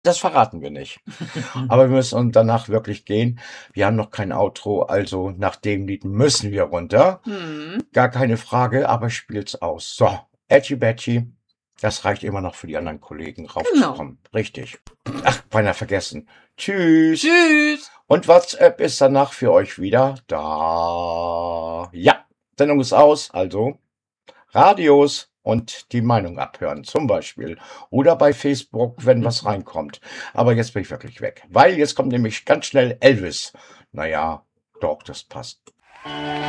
Das verraten wir nicht. Aber wir müssen danach wirklich gehen. Wir haben noch kein Outro, also nach dem Lied müssen wir runter. Mhm. Gar keine Frage, aber spiel's aus. So, Edgy Badgy, das reicht immer noch für die anderen Kollegen Genau. raufzukommen. Richtig. Ach, beinahe vergessen. Tschüss. Tschüss. Und WhatsApp ist danach für euch wieder da. Ja, Sendung ist aus, also Radios und die Meinung abhören, zum Beispiel. Oder bei Facebook, wenn was reinkommt. Aber jetzt bin ich wirklich weg, weil jetzt kommt nämlich ganz schnell Elvis. Naja, doch, das passt.